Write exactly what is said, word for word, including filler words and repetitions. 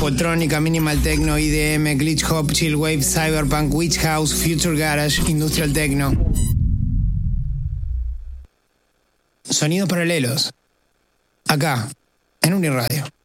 Popoltrónica, Minimal Techno, I D M, Glitch Hop, Chill Wave, Cyberpunk, Witch House, Future Garage, Industrial Techno. Sonidos paralelos. Acá, en Uniradio.